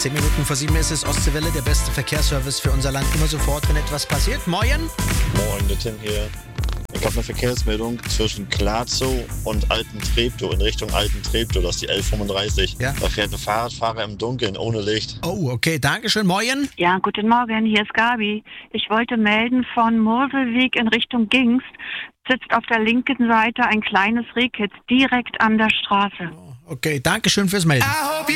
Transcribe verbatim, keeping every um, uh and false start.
Zehn Minuten vor sieben ist es. Ostseewelle, der beste Verkehrsservice für unser Land. Immer sofort, wenn etwas passiert. Moin! Moin, der Tim hier. Ich habe eine Verkehrsmeldung zwischen Glatzow und Alten-Treptow in Richtung Alten-Treptow. Das ist die elf fünfunddreißig. Ja. Da fährt ein Fahrradfahrer im Dunkeln ohne Licht. Oh, okay, Dankeschön. Moin! Ja, guten Morgen, hier ist Gabi. Ich wollte melden, von Moselweg in Richtung Gingst sitzt auf der linken Seite ein kleines Rehkitz direkt an der Straße. Okay, Dankeschön fürs Melden.